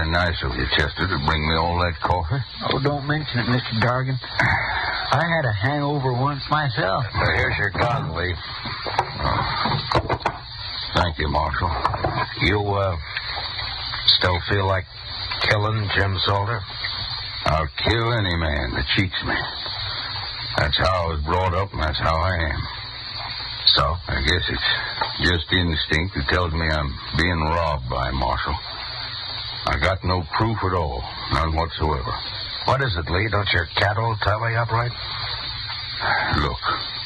mighty nice of you, Chester, to bring me all that coffee. Oh, don't mention it, Mr. Dargan. I had a hangover once myself. Here's your gun, Lee. Thank you, Marshal. You, still feel like killing Jim Salter? I'll kill any man that cheats me. That's how I was brought up, and that's how I am. So? I guess it's just instinct that tells me I'm being robbed by a Marshal. I got no proof at all, none whatsoever. What is it, Lee? Don't your cattle tally up right? Look,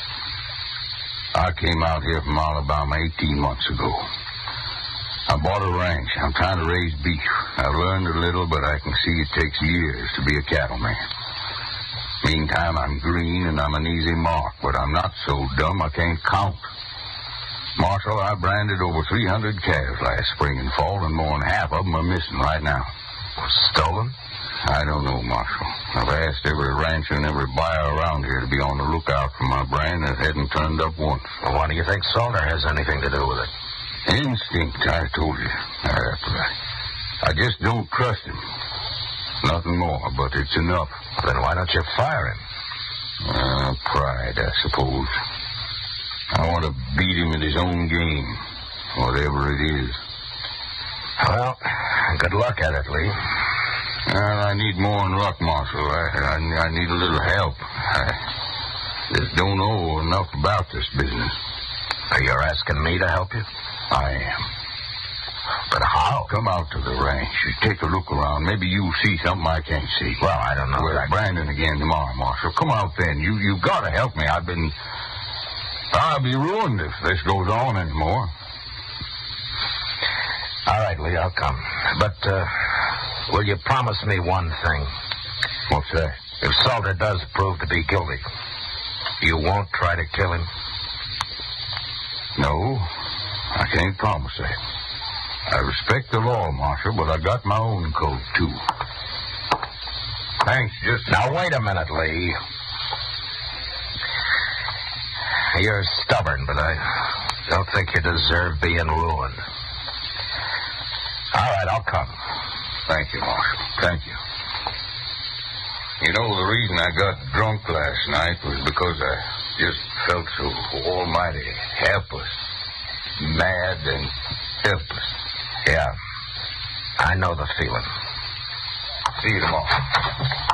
I came out here from Alabama 18 months ago. I bought a ranch. I'm trying to raise beef. I've learned a little, but I can see it takes years to be a cattleman. Meantime, I'm green and I'm an easy mark, but I'm not so dumb I can't count. Marshal, I branded over 300 calves last spring and fall, and more than half of them are missing right now. Stolen? I don't know, Marshal. I've asked every rancher and every buyer around here to be on the lookout for my brand, and it hadn't turned up once. Well, why do you think Salter has anything to do with it? Instinct, I told you. I just don't trust him. Nothing more, but it's enough. Then why don't you fire him? Pride, I suppose. I want to beat him at his own game, whatever it is. Well, good luck at it, Lee. I need more than luck, Marshal. I need a little help. I just don't know enough about this business. You're asking me to help you? I am. But how? Come out to the ranch. Take a look around. Maybe you'll see something I can't see. Well, I don't know. We're Brandon again tomorrow, Marshal. Come out then. You've got to help me. I'll be ruined if this goes on anymore. All right, Lee, I'll come. But, will you promise me one thing? What's that? If Salter does prove to be guilty, you won't try to kill him? No, I can't promise that. I respect the law, Marshal, but I got my own code, too. Thanks, just... Now, wait a minute, Lee. You're stubborn, but I don't think you deserve being ruined. All right, I'll come. Thank you, Marshal. Thank you. You know, the reason I got drunk last night was because I just felt so almighty helpless, mad and helpless. Yeah, I know the feeling. See you tomorrow.